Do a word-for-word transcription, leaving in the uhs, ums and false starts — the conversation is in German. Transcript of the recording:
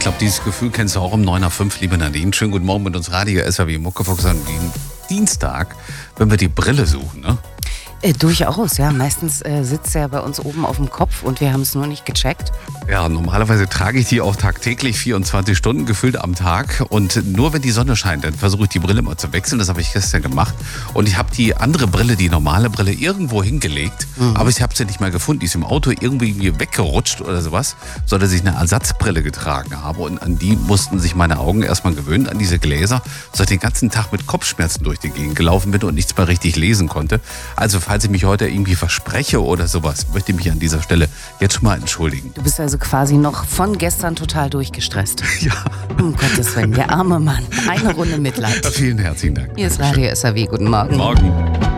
glaube, dieses Gefühl kennst du auch um neun nach fünf, liebe Nadine. Schönen guten Morgen mit uns Radio S R W Muckefuchs an Dienstag, wenn wir die Brille suchen, ne? Äh, durchaus, ja. Meistens äh, sitzt er bei uns oben auf dem Kopf und wir haben es nur nicht gecheckt. Ja, normalerweise trage ich die auch tagtäglich vierundzwanzig Stunden gefühlt am Tag. Und nur wenn die Sonne scheint, dann versuche ich die Brille mal zu wechseln. Das habe ich gestern gemacht. Und ich habe die andere Brille, die normale Brille, irgendwo hingelegt. Mhm. Aber ich habe sie nicht mehr gefunden. Die ist im Auto irgendwie weggerutscht oder sowas, sodass ich eine Ersatzbrille getragen habe. Und an die mussten sich meine Augen erstmal gewöhnen, an diese Gläser, sodass ich den ganzen Tag mit Kopfschmerzen durch die Gegend gelaufen bin und nichts mehr richtig lesen konnte. Also falls ich mich heute irgendwie verspreche oder sowas, möchte ich mich an dieser Stelle jetzt schon mal entschuldigen. Du bist also quasi noch von gestern total durchgestresst. Ja. Um Gottes Willen, der arme Mann. Eine Runde Mitleid. Vielen herzlichen Dank. Hier ist Radio S R W. Guten Morgen. Morgen.